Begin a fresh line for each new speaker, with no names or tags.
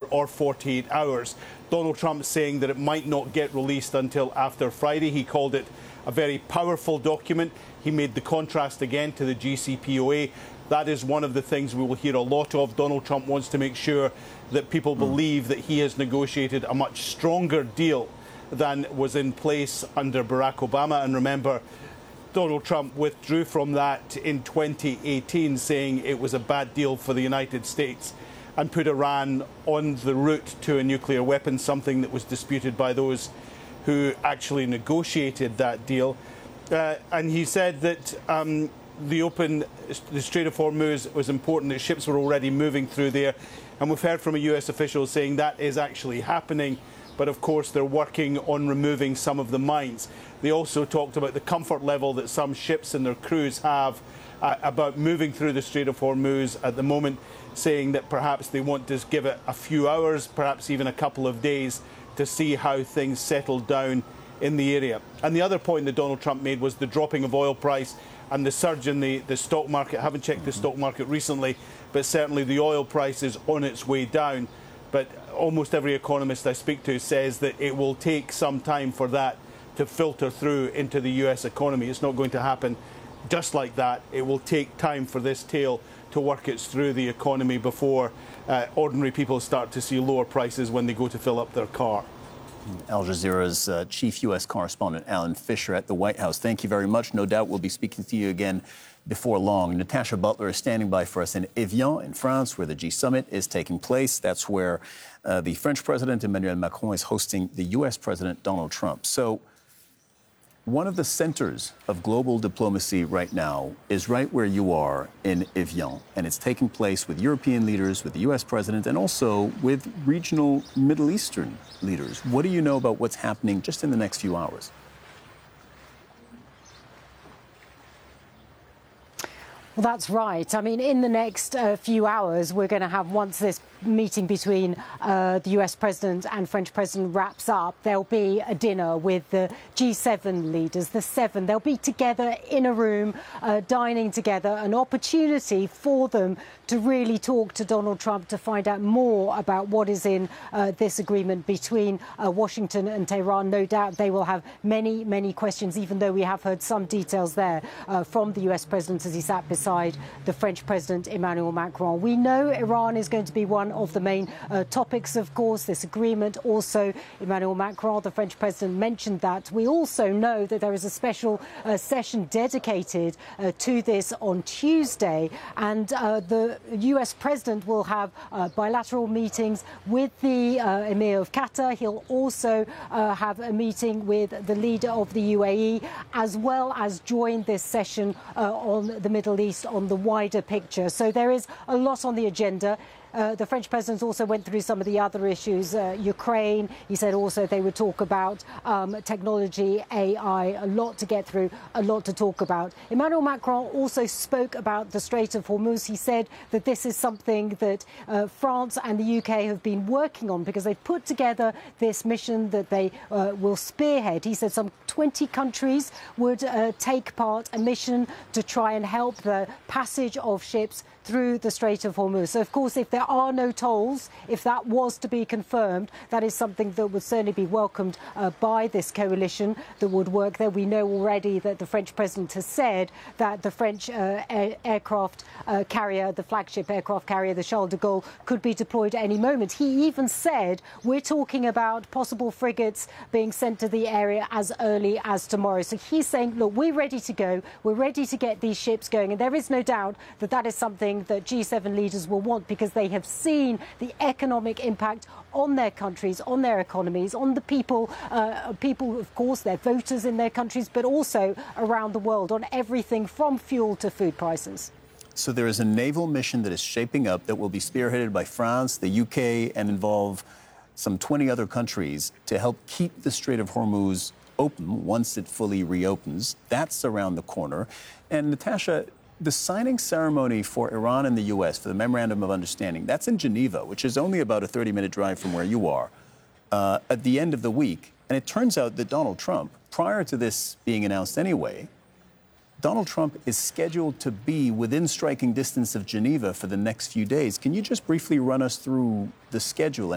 or 48 hours. Donald Trump saying that it might not get released until after Friday. He called it a very powerful document. He made the contrast again to the JCPOA. That is one of the things we will hear a lot of. Donald Trump wants to make sure that people believe that he has negotiated a much stronger deal than was in place under Barack Obama. And remember, Donald Trump withdrew from that in 2018, saying it was a bad deal for the United States, and put Iran on the route to a nuclear weapon, something that was disputed by those who actually negotiated that deal. And he said that the Strait of Hormuz was important, that ships were already moving through there. And we've heard from a US official saying that is actually happening. But of course, they're working on removing some of the mines. They also talked about the comfort level that some ships and their crews have about moving through the Strait of Hormuz at the moment, saying that perhaps they want to give it a few hours, perhaps even a couple of days, to see how things settle down in the area. And the other point that Donald Trump made was the dropping of oil price and the surge in the stock market. I haven't checked the stock market recently, but certainly the oil price is on its way down. But almost every economist I speak to says that it will take some time for that to filter through into the US economy. It's not going to happen just like that. It will take time for this tail to work its through the economy before ordinary people start to see lower prices when they go to fill up their car.
Al Jazeera's chief U.S. correspondent, Alan Fisher, at the White House. Thank you very much. No doubt we'll be speaking to you again before long. Natasha Butler is standing by for us in Evian in France, where the G summit is taking place. That's where the French president, Emmanuel Macron, is hosting the U.S. president, Donald Trump. So one of the centers of global diplomacy right now is right where you are in Evian, and it's taking place with European leaders, with the U.S. president, and also with regional Middle Eastern leaders. What do you know about what's happening just in the next few hours?
Well, that's right. I mean, in the next few hours, we're going to have, once this meeting between the US president and French president wraps up, there'll be a dinner with the G7 leaders, the seven. They'll be together in a room, dining together, an opportunity for them to really talk to Donald Trump to find out more about what is in this agreement between Washington and Tehran. No doubt they will have many, many questions, even though we have heard some details there from the US president as he sat beside the French president, Emmanuel Macron. We know Iran is going to be one of the main topics, of course, this agreement. Also, Emmanuel Macron, the French president, mentioned that. We also know that there is a special session dedicated to this on Tuesday, and the US president will have bilateral meetings with the Emir of Qatar. He'll also have a meeting with the leader of the UAE, as well as join this session on the Middle East, on the wider picture. So there is a lot on the agenda. The French president also went through some of the other issues. Ukraine, he said also they would talk about technology, AI, a lot to get through, a lot to talk about. Emmanuel Macron also spoke about the Strait of Hormuz. He said that this is something that France and the UK have been working on because they've put together this mission that they will spearhead. He said some 20 countries would take part, a mission to try and help the passage of ships through the Strait of Hormuz. So, of course, if there are no tolls, if that was to be confirmed, that is something that would certainly be welcomed by this coalition that would work there. We know already that the French president has said that the French aircraft carrier, the flagship aircraft carrier, the Charles de Gaulle, could be deployed at any moment. He even said we're talking about possible frigates being sent to the area as early as tomorrow. So he's saying, look, we're ready to go. We're ready to get these ships going. And there is no doubt that that is something that G7 leaders will want because they have seen the economic impact on their countries, on their economies, on the people, of course, their voters in their countries, but also around the world, on everything from fuel to food prices.
So there is a naval mission that is shaping up that will be spearheaded by France, the UK, and involve some 20 other countries to help keep the Strait of Hormuz open once it fully reopens. That's around the corner. And Natasha, the signing ceremony for Iran and the U.S. for the Memorandum of Understanding, that's in Geneva, which is only about a 30-minute drive from where you are, at the end of the week. And it turns out that Donald Trump, prior to this being announced anyway, Donald Trump is scheduled to be within striking distance of Geneva for the next few days. Can you just briefly run us through the schedule